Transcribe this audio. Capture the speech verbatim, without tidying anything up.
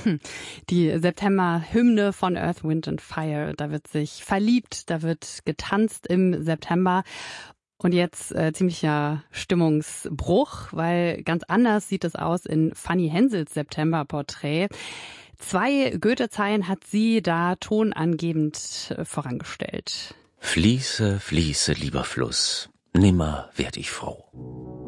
Die September-Hymne von Earth, Wind and Fire. Da wird sich verliebt, da wird getanzt im September. Und jetzt äh, ziemlicher Stimmungsbruch, weil ganz anders sieht es aus in Fanny Hensels September-Porträt. Zwei Goethe-Zeilen hat sie da tonangebend vorangestellt. Fließe, fließe, lieber Fluss, nimmer werd ich froh.